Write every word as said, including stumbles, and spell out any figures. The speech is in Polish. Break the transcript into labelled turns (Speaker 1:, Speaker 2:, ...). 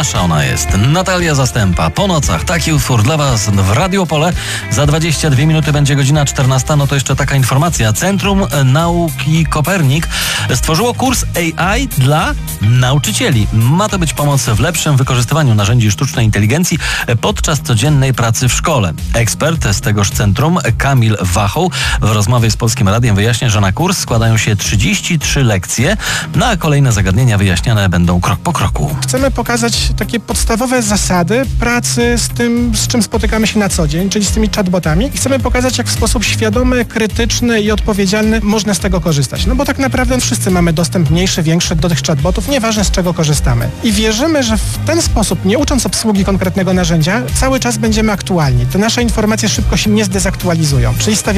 Speaker 1: nasza ona jest. Natalia Zastępa. Po nocach taki utwór dla Was w Radio Pole. Za dwadzieścia dwie minuty będzie godzina czternasta. No to jeszcze taka informacja. Centrum Nauki Kopernik stworzyło kurs A I dla nauczycieli. Ma to być pomoc w lepszym wykorzystywaniu narzędzi sztucznej inteligencji podczas codziennej pracy w szkole. Ekspert z tegoż centrum, Kamil Wachoł, w rozmowie z Polskim Radiem wyjaśnia, że na kurs składają się trzydzieści trzy lekcje, no a kolejne zagadnienia wyjaśniane będą krok po kroku.
Speaker 2: Chcemy pokazać takie podstawowe zasady pracy z tym, z czym spotykamy się na co dzień, czyli z tymi chatbotami. I chcemy pokazać, jak w sposób świadomy, krytyczny i odpowiedzialny można z tego korzystać. No bo tak naprawdę wszyscy mamy dostęp mniejszy, większy do tych chatbotów, nieważne z czego korzystamy. I wierzymy, że w ten sposób, nie ucząc obsługi konkretnego narzędzia, cały czas będziemy aktualni. Te nasze informacje szybko się nie zdezaktualizują. Czyli stawiamy